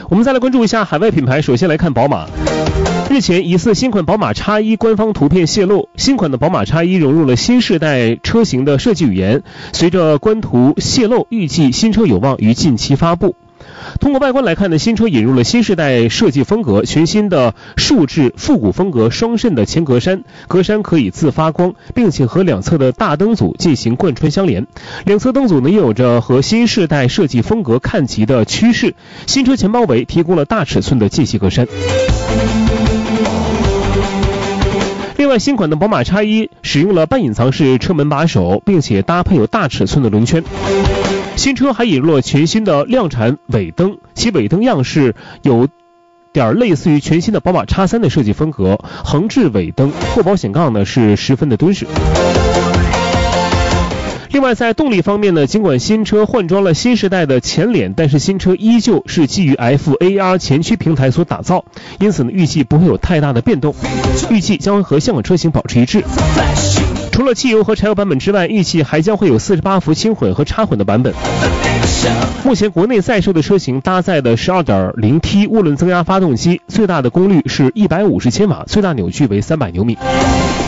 我们再来关注一下海外品牌，首先来看宝马。日前，疑似新款宝马 X1 官方图片泄露，新款的宝马 X1 融入了新世代车型的设计语言，随着官图泄露，预计新车有望于近期发布。通过外观来看呢，新车引入了新世代设计风格，全新的竖置复古风格双肾的前格栅，格栅可以自发光，并且和两侧的大灯组进行贯穿相连。两侧灯组呢也有着和新世代设计风格看齐的趋势。新车前包围提供了大尺寸的进气格栅。另外，新款的宝马 X1 使用了半隐藏式车门把手，并且搭配有大尺寸的轮圈。新车还引入了全新的量产尾灯，其尾灯样式有点类似于全新的宝马 X3 的设计风格，横置尾灯，后保险杠呢是十分的敦实。另外，在动力方面呢，尽管新车换装了新时代的前脸，但是新车依旧是基于 FAR 前驱平台所打造，因此呢，预计不会有太大的变动，预计将和现款车型保持一致。除了汽油和柴油版本之外，预计还将会有48伏轻混和插混的版本。目前国内在售的车型搭载的 12.0T 涡轮增压发动机，最大的功率是150千瓦，最大扭矩为300牛米。